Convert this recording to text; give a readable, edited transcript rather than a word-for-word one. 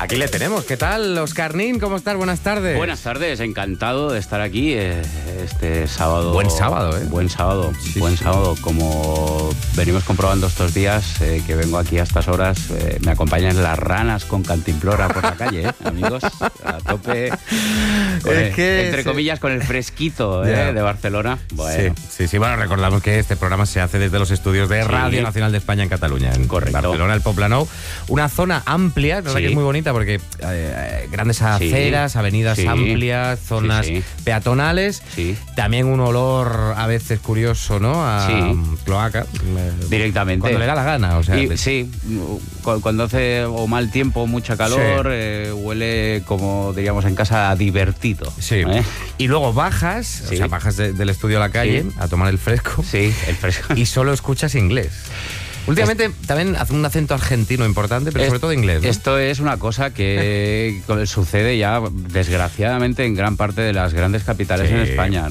Aquí le tenemos. ¿Qué tal, Óscar Nin? ¿Cómo estás? Buenas tardes. Buenas tardes, encantado de estar aquí este sábado. Buen sábado, ¿eh? Buen sábado, Sí, buen sí. sábado. Como venimos comprobando estos días, que vengo aquí a estas horas, me acompañan las ranas con cantimplora por la calle, amigos, a tope. Es que entre comillas, con el fresquito Ya. de Barcelona. Bueno, Sí. Bueno, recordamos que este programa se hace desde los estudios de Radio Nacional de España en Cataluña, en Correcto. Barcelona, el Poblenou. Una zona amplia, la verdad Sí. que es muy bonita porque grandes aceras, avenidas Sí. amplias, zonas Sí. peatonales. Sí. También un olor a veces curioso, ¿no? A Sí. cloaca. Directamente. Cuando le da la gana, o sea. Sí, cuando hace o mal tiempo, mucha calor, huele, como diríamos en casa, a divertido. Sí. Y luego bajas, Sí. o sea, bajas del estudio a la calle Sí. a tomar el fresco. Sí, el fresco. Y solo escuchas inglés. Últimamente también hace un acento argentino importante, pero sobre todo inglés, ¿no? Esto es una cosa que sucede ya, desgraciadamente, en gran parte de las grandes capitales Sí. en España.